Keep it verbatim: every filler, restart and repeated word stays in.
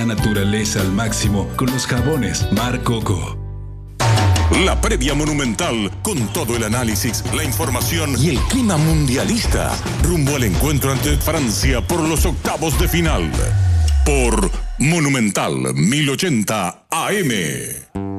la naturaleza al máximo con los jabones Mar Coco. La previa monumental con todo el análisis, la información y el clima mundialista rumbo al encuentro ante Francia por los octavos de final. Por Monumental mil ochenta A M.